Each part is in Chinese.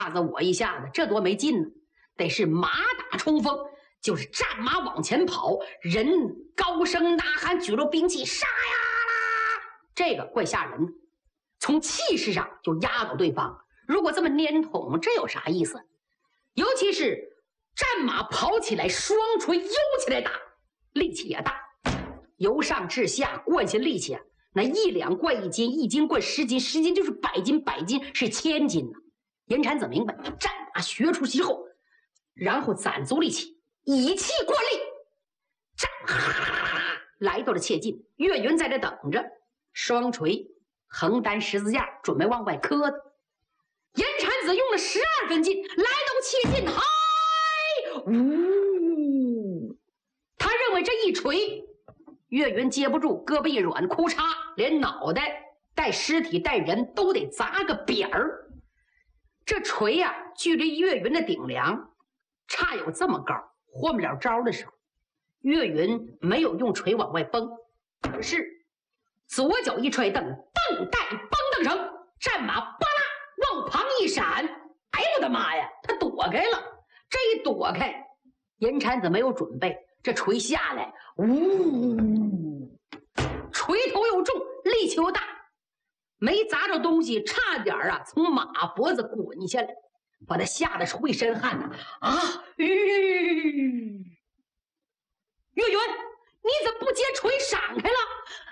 子我一下子，这多没劲呢！得是马打冲锋，就是战马往前跑，人高声呐喊，举着兵器杀呀啦，这个怪吓人的，从气势上就压倒对方。如果这么粘桶，这有啥意思？尤其是战马跑起来，双锤悠起来打，力气也大，由上至下灌下力气啊，那1两灌1斤，1斤灌10斤，10斤就是100斤，100斤是1000斤呐。严产子明白，战马学出其后，然后攒足力气，以气灌力，战来到了切近。岳云在这等着，双锤横担十字架，准备往外磕的。严产子用了12分劲，来到切近，嗨，呜！他认为这一锤，岳云接不住，胳膊一软，哭嚓，连脑袋带尸体带人都得砸个扁儿。这锤呀，距离岳云的顶梁差有这么高，换不了招的时候，岳云没有用锤往外崩，而是左脚一踹蹬，蹬带蹦蹬绳，战马巴拉往旁一闪，哎呦我的妈呀，他躲开了。这一躲开，严产子没有准备，这锤下来，呜，锤头又重，力气又大，没砸着东西，差点啊从马脖子滚下来，把他吓得是会身汗呐！岳云，你怎么不接锤闪开了？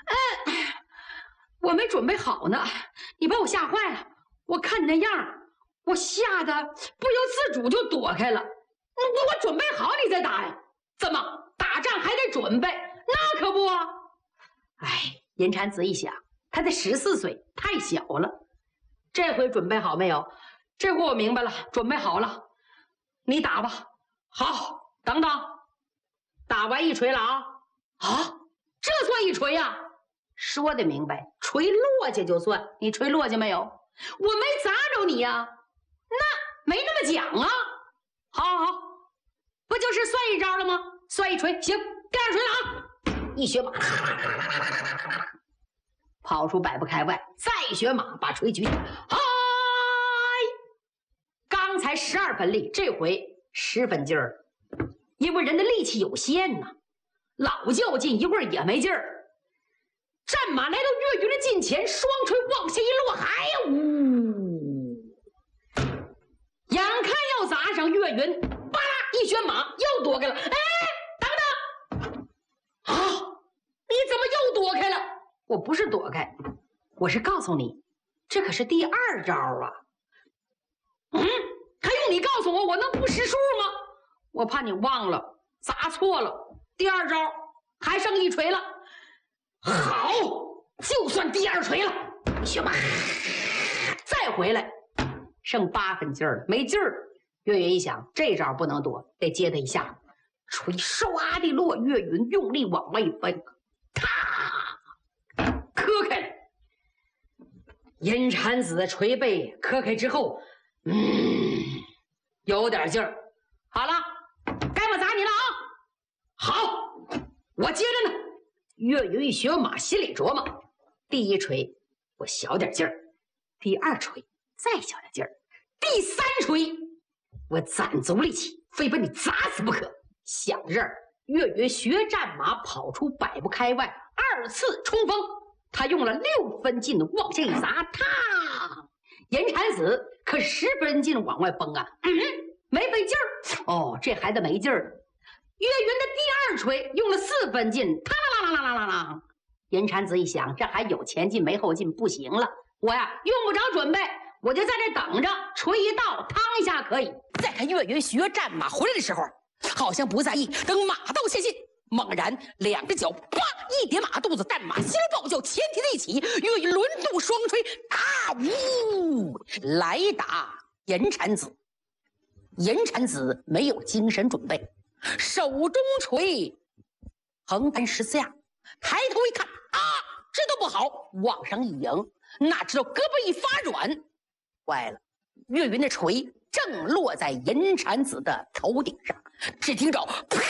我没准备好呢，你把我吓坏了。我看你那样，我吓得不由自主就躲开了。我准备好你再打呀？怎么打仗还得准备？那可不啊！严产子一想，他才14岁，太小了。这回准备好没有？这回我明白了，准备好了。你打吧。好，等等，打完一锤了啊！这算一锤呀？说的明白，锤落下就算。你锤落下没有？我没砸着你呀，那没那么讲啊。好，不就是算一招了吗？算一锤，行，第2锤了啊！一学马，跑出100步开外，再学马，把锤举起，嗨！刚才12分力，这回10分劲儿，因为人的力气有限呐，老较劲一会儿也没劲儿。战马来到岳云的近前，双锤往下一落，哎呀呜！眼看要砸上，岳云巴拉一旋马又躲开了。等等！你怎么又躲开了？我不是躲开，我是告诉你，这可是第2招啊！还用你告诉我，我能不识数吗？我怕你忘了，砸错了。第2招还剩1锤了。好，就算第2锤了。学马，再回来，剩8分劲儿，没劲儿。岳云一想，这招不能躲，得接他一下。锤唰的落，岳云用力往外奔，磕开了。严产子的锤背磕开之后，有点劲儿。好了，该我砸你了啊！好，我接着呢。岳云一学马，心里琢磨：第1锤我小点劲儿，第2锤再小点劲儿，第3锤我攒足力气，非把你砸死不可。想到这儿，岳云学战马跑出100步开外，2次冲锋，他用了6分劲往下一砸，严产子可10分劲往外崩啊，没费劲儿。这还得没劲儿。岳云的第2锤用了4分劲，啦！严产子一想，这还有前劲没后劲，不行了，我呀用不着准备，我就在这等着，锤一到，趟一下可以。再看岳云学战马回来的时候，好像不在意，等马到切近，猛然2只脚啪一点马肚子，战马心暴叫，前蹄子一起，岳云轮动双锤，来打严产子。严产子没有精神准备，手中锤横担14架，抬头一看，知道不好，往上一迎，哪知道胳膊一发软，坏了，岳云的锤正落在严产子的头顶上，只听着啪，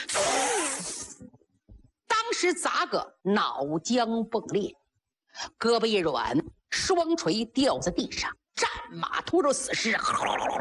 当时砸个脑浆迸裂，胳膊一软，双锤掉在地上，战马拖着死尸